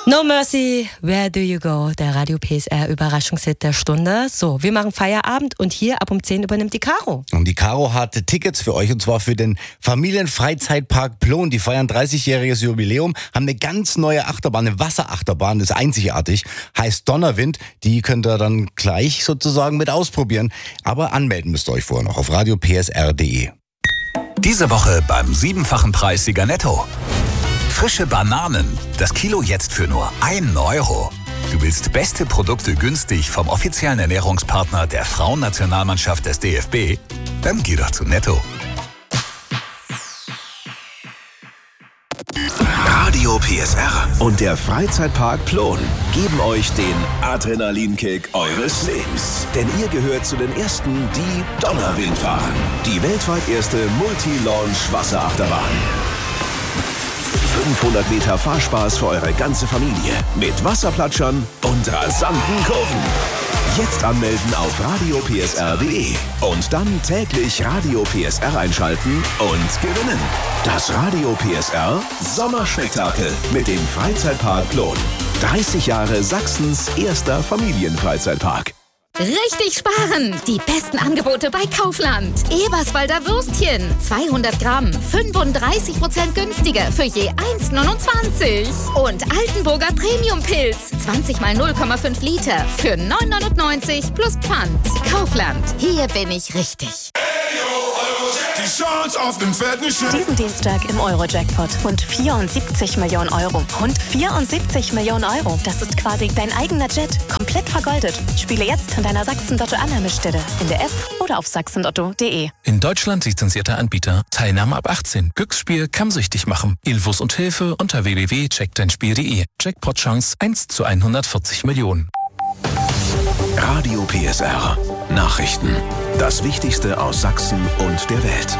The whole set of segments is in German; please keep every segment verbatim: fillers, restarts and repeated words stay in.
No Mercy, Where Do You Go? Der Radio P S R Überraschungshit der Stunde. So, wir machen Feierabend und hier ab um zehn übernimmt die Caro. Und die Caro hat Tickets für euch und zwar für den Familienfreizeitpark Plon. Die feiern dreißigjähriges Jubiläum, haben eine ganz neue Achterbahn, eine Wasserachterbahn, das ist einzigartig, heißt Donnerwind. Die könnt ihr dann gleich sozusagen mit ausprobieren. Aber anmelden müsst ihr euch vorher noch auf radio p s r punkt d e. Diese Woche beim siebenfachen Preissieger Netto. Frische Bananen. Das Kilo jetzt für nur ein Euro. Du willst beste Produkte günstig vom offiziellen Ernährungspartner der Frauennationalmannschaft des D F B? Dann geh doch zu Netto. Radio P S R und der Freizeitpark Plon geben euch den Adrenalinkick eures Lebens. Denn ihr gehört zu den Ersten, die Donnerwind fahren. Die weltweit erste Multi-Launch-Wasserachterbahn. fünfhundert Meter Fahrspaß für eure ganze Familie mit Wasserplatschern und rasanten Kurven. Jetzt anmelden auf radio p s r punkt d e und dann täglich Radio P S R einschalten und gewinnen. Das Radio P S R Sommerspektakel mit dem Freizeitpark Plon. dreißig Jahre Sachsens erster Familienfreizeitpark. Richtig sparen! Die besten Angebote bei Kaufland. Eberswalder Würstchen, zweihundert Gramm, fünfunddreißig Prozent günstiger für je eins neunundzwanzig. Und Altenburger Premium-Pilz, zwanzig mal null Komma fünf Liter für neun neunundneunzig plus Pfand. Kaufland, hier bin ich richtig. Die Chance auf den fetten Schein. Diesen Dienstag im Euro-Jackpot. Rund vierundsiebzig Millionen Euro. Rund vierundsiebzig Millionen Euro. Das ist quasi dein eigener Jet. Komplett vergoldet. Spiele jetzt an deiner Sachsen-Lotto-Annahmestelle. In der App oder auf sachsenlotto punkt d e. In Deutschland lizenzierter Anbieter. Teilnahme ab achtzehn. Glücksspiel kann süchtig machen. Infos und Hilfe unter w w w punkt check dein spiel punkt d e. Jackpot-Chance eins zu hundertvierzig Millionen. Radio P S R. Nachrichten. Das Wichtigste aus Sachsen und der Welt.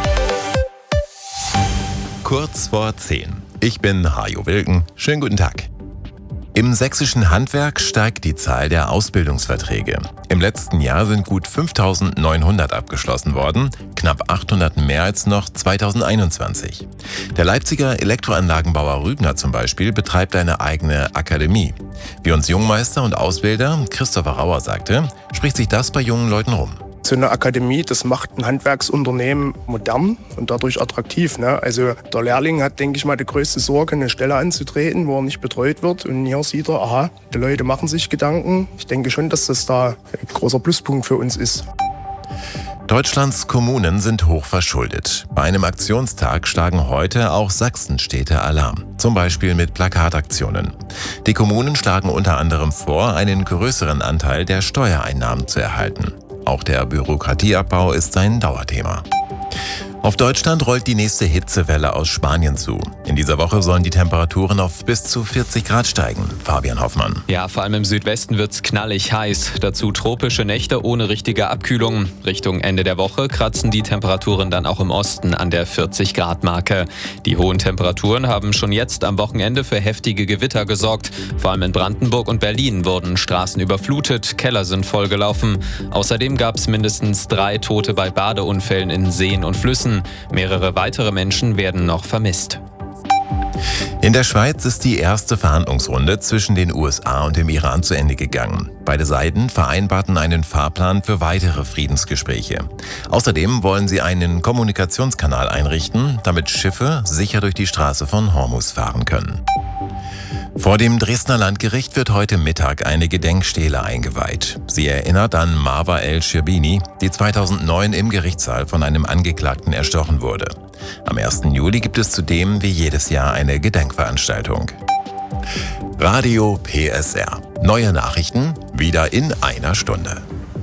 Kurz vor zehn. Ich bin Hajo Wilken. Schönen guten Tag. Im sächsischen Handwerk steigt die Zahl der Ausbildungsverträge. Im letzten Jahr sind gut fünftausendneunhundert abgeschlossen worden, knapp achthundert mehr als noch zweitausendeinundzwanzig. Der Leipziger Elektroanlagenbauer Rübner zum Beispiel betreibt eine eigene Akademie. Wie uns Jungmeister und Ausbilder Christopher Rauer sagte, spricht sich das bei jungen Leuten rum. So eine Akademie, das macht ein Handwerksunternehmen modern und dadurch attraktiv. Ne? Also der Lehrling hat, denke ich mal, die größte Sorge, eine Stelle anzutreten, wo er nicht betreut wird. Und hier sieht er, aha, die Leute machen sich Gedanken. Ich denke schon, dass das da ein großer Pluspunkt für uns ist. Deutschlands Kommunen sind hoch verschuldet. Bei einem Aktionstag schlagen heute auch Sachsenstädte Alarm. Zum Beispiel mit Plakataktionen. Die Kommunen schlagen unter anderem vor, einen größeren Anteil der Steuereinnahmen zu erhalten. Auch der Bürokratieabbau ist ein Dauerthema. Auf Deutschland rollt die nächste Hitzewelle aus Spanien zu. In dieser Woche sollen die Temperaturen auf bis zu vierzig Grad steigen. Fabian Hoffmann. Ja, vor allem im Südwesten wird's knallig heiß. Dazu tropische Nächte ohne richtige Abkühlung. Richtung Ende der Woche kratzen die Temperaturen dann auch im Osten an der vierzig Grad Marke. Die hohen Temperaturen haben schon jetzt am Wochenende für heftige Gewitter gesorgt. Vor allem in Brandenburg und Berlin wurden Straßen überflutet, Keller sind vollgelaufen. Außerdem gab's mindestens drei Tote bei Badeunfällen in Seen und Flüssen. Mehrere weitere Menschen werden noch vermisst. In der Schweiz ist die erste Verhandlungsrunde zwischen den U S A und dem Iran zu Ende gegangen. Beide Seiten vereinbarten einen Fahrplan für weitere Friedensgespräche. Außerdem wollen sie einen Kommunikationskanal einrichten, damit Schiffe sicher durch die Straße von Hormuz fahren können. Vor dem Dresdner Landgericht wird heute Mittag eine Gedenkstele eingeweiht. Sie erinnert an Marwa El-Shirbini, die zweitausendneun im Gerichtssaal von einem Angeklagten erstochen wurde. Am ersten Juli gibt es zudem wie jedes Jahr eine Gedenkveranstaltung. Radio P S R. Neue Nachrichten wieder in einer Stunde.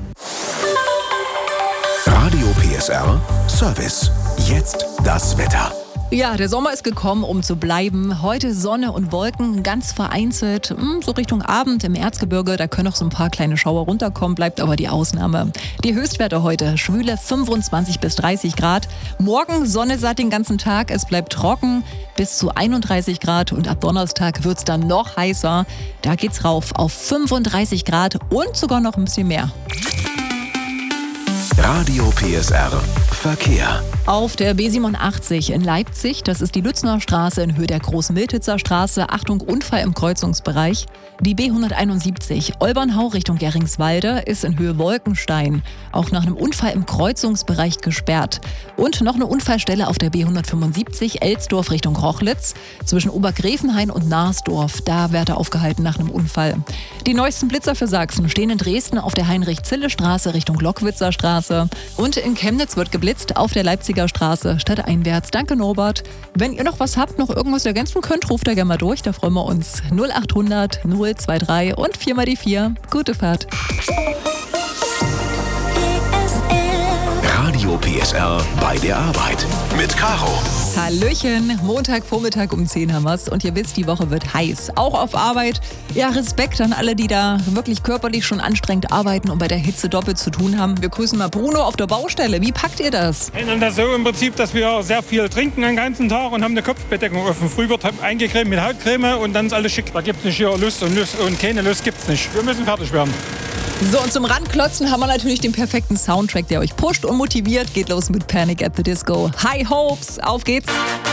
Radio P S R Service. Jetzt das Wetter. Ja, der Sommer ist gekommen, um zu bleiben. Heute Sonne und Wolken, ganz vereinzelt. So Richtung Abend im Erzgebirge, da können noch so ein paar kleine Schauer runterkommen, bleibt aber die Ausnahme. Die Höchstwerte heute, schwüle fünfundzwanzig bis dreißig Grad. Morgen Sonne satt den ganzen Tag, es bleibt trocken bis zu einunddreißig Grad. Und ab Donnerstag wird's dann noch heißer. Da geht's rauf auf fünfunddreißig Grad und sogar noch ein bisschen mehr. Radio P S R Verkehr. Auf der B siebenundachtzig in Leipzig, das ist die Lützner Straße in Höhe der Groß-Miltitzer Straße. Achtung, Unfall im Kreuzungsbereich. Die B hunderteinundsiebzig Olbernhau Richtung Geringswalde ist in Höhe Wolkenstein auch nach einem Unfall im Kreuzungsbereich gesperrt. Und noch eine Unfallstelle auf der B hundertfünfundsiebzig Elsdorf Richtung Rochlitz zwischen Obergräfenhain und Narsdorf. Da wird aufgehalten nach einem Unfall. Die neuesten Blitzer für Sachsen stehen in Dresden auf der Heinrich-Zille-Straße Richtung Lockwitzer Straße. Und in Chemnitz wird geblitzt auf der Leipziger Straße stadteinwärts. Danke, Norbert. Wenn ihr noch was habt, noch irgendwas ergänzen könnt, ruft da gerne mal durch. Da freuen wir uns. null achthundert null drei und vier mal die vier. Gute Fahrt. Radio P S R bei der Arbeit mit Caro. Hallöchen, Montagvormittag um zehn haben wir's und ihr wisst, die Woche wird heiß. Auch auf Arbeit. Ja, Respekt an alle, die da wirklich körperlich schon anstrengend arbeiten und bei der Hitze doppelt zu tun haben. Wir grüßen mal Bruno auf der Baustelle. Wie packt ihr das? Wir ändern das so im Prinzip, dass wir sehr viel trinken den ganzen Tag und haben eine Kopfbedeckung offen. Früh wird eingecremt mit Hautcreme und dann ist alles schick. Da gibt es nicht hier Lust und Lust und keine Lust gibt's nicht. Wir müssen fertig werden. So, und zum Ranklotzen haben wir natürlich den perfekten Soundtrack, der euch pusht und motiviert. Geht los mit Panic at the Disco. High Hopes, auf geht's!